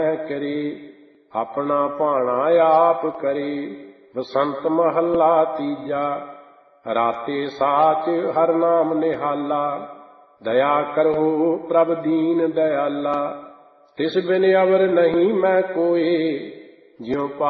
ਕਰੇ, ਆਪਣਾ ਭਾਣਾ ਆਪ ਕਰੇ। ਬਸੰਤ ਮਹੱਲਾ ਤੀਜਾ। ਰਾਤੇ ਸਾਚ ਹਰ ਨਾਮ ਨਿਹਾਲਾ, ਦਇਆ ਕਰੋ ਪ੍ਰਭ ਦੀਨ ਦਇਆਲਾ। ਤਿਸ ਬਿਨ ਅਵਰ ਨਹੀਂ ਮੈਂ ਕੋਇ, ਜਿਉ